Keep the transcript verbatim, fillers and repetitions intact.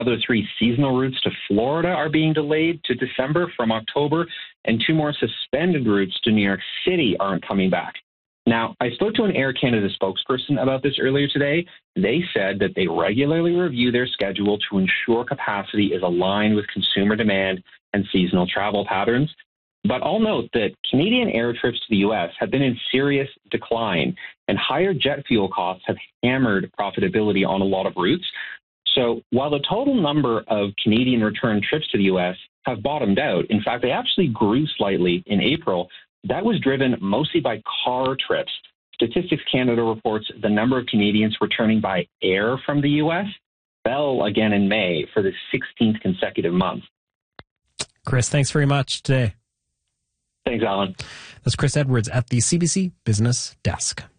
other three seasonal routes to Florida are being delayed to December from October, and two more suspended routes to New York City aren't coming back. Now, I spoke to an Air Canada spokesperson about this earlier today. They said that they regularly review their schedule to ensure capacity is aligned with consumer demand and seasonal travel patterns. But I'll note that Canadian air trips to the U S have been in serious decline, and higher jet fuel costs have hammered profitability on a lot of routes. So while the total number of Canadian return trips to the U S have bottomed out, in fact, they actually grew slightly in April, that was driven mostly by car trips. Statistics Canada reports the number of Canadians returning by air from the U S fell again in May for the sixteenth consecutive month. Chris, thanks very much today. Thanks, Alan. That's Chris Edwards at the C B C Business Desk.